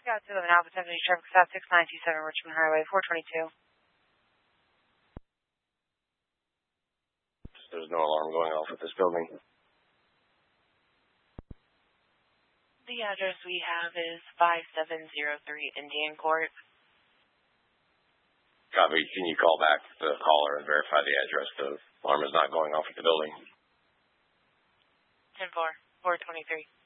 Scott 211 Alpha 70 traffic stop 6927 Richmond Highway 422. There's no alarm going off at this building. The address we have is 5703 Indian Court. Copy. Can you call back the caller and verify the address? The alarm is not going off at the building. 10-4, 423.